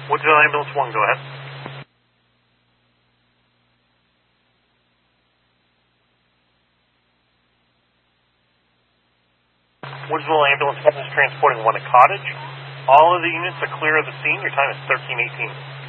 Woodsville Ambulance 1, go ahead. Woodsville Ambulance 1 is transporting one to Cottage. All of the units are clear of the scene. Your time is 13:18.